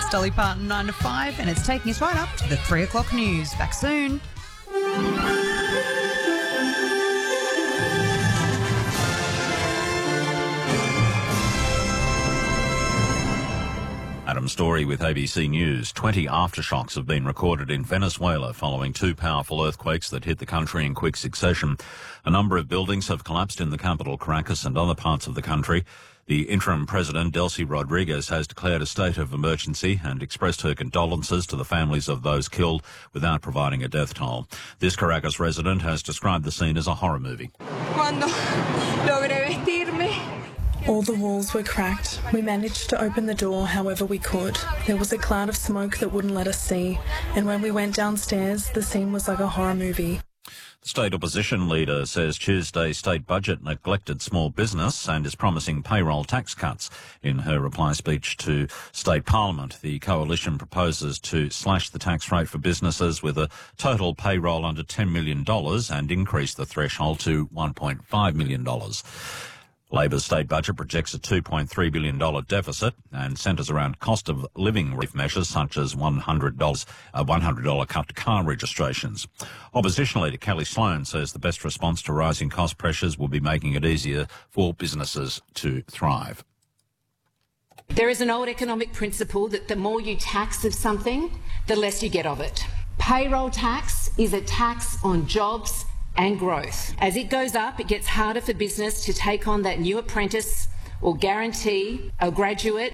It's Dolly Parton, 9 to 5, and it's taking us right up to the 3 o'clock news. Back soon. Adam Story with ABC News. 20 aftershocks have been recorded in Venezuela following 2 powerful earthquakes that hit the country in quick succession. A number of buildings have collapsed in the capital, Caracas, and other parts of the country. The interim president, Delcy Rodriguez, has declared a state of emergency and expressed her condolences to the families of those killed without providing a death toll. This Caracas resident has described the scene as a horror movie. All the walls were cracked. We managed to open the door however we could. There was a cloud of smoke that wouldn't let us see, and when we went downstairs, the scene was like a horror movie. The state opposition leader says Tuesday's state budget neglected small business and is promising payroll tax cuts. In her reply speech to state parliament, the coalition proposes to slash the tax rate for businesses with a total payroll under $10 million and increase the threshold to $1.5 million. Labor's state budget projects a $2.3 billion deficit and centres around cost of living relief measures such as a $100 cut to car registrations. Opposition leader Kelly Sloan says the best response to rising cost pressures will be making it easier for businesses to thrive. There is an old economic principle that the more you tax of something, the less you get of it. Payroll tax is a tax on jobs and growth. As it goes up, it gets harder for business to take on that new apprentice or guarantee a graduate.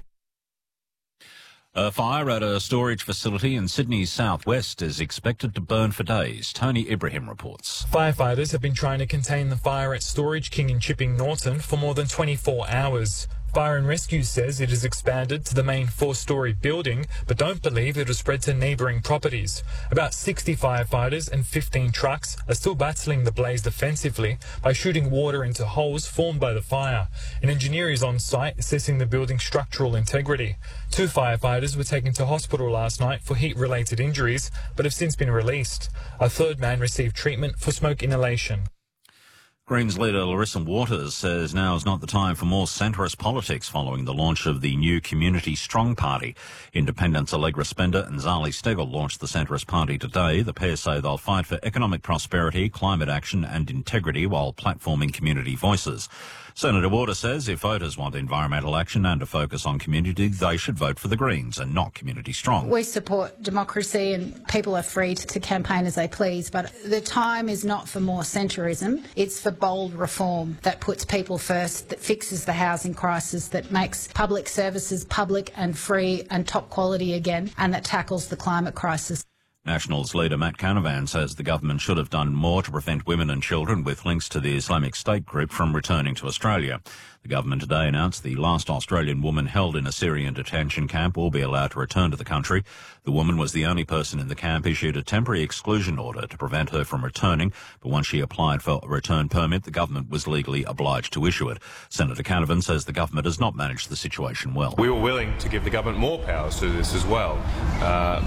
A fire at a storage facility in Sydney's southwest is expected to burn for days. Tony Ibrahim reports. Firefighters have been trying to contain the fire at Storage King in Chipping Norton for more than 24 hours. Fire and Rescue says it has expanded to the main 4-storey building, but don't believe it has spread to neighbouring properties. About 60 firefighters and 15 trucks are still battling the blaze defensively by shooting water into holes formed by the fire. An engineer is on site assessing the building's structural integrity. 2 firefighters were taken to hospital last night for heat-related injuries, but have since been released. A 3rd man received treatment for smoke inhalation. Greens leader Larissa Waters says now is not the time for more centrist politics following the launch of the new Community Strong Party. Independents Allegra Spender and Zali Steggall launched the centrist party today. The pair say they'll fight for economic prosperity, climate action and integrity while platforming community voices. Senator Waters says if voters want environmental action and a focus on community, they should vote for the Greens and not Community Strong. We support democracy and people are free to campaign as they please, but the time is not for more centrism. It's for bold reform that puts people first, that fixes the housing crisis, that makes public services public and free and top quality again, and that tackles the climate crisis. Nationals leader Matt Canavan says the government should have done more to prevent women and children with links to the Islamic State group from returning to Australia. The government today announced the last Australian woman held in a Syrian detention camp will be allowed to return to the country. The woman was the only person in the camp issued a temporary exclusion order to prevent her from returning, but once she applied for a return permit, the government was legally obliged to issue it. Senator Canavan says the government has not managed the situation well. We were willing to give the government more powers to this as well,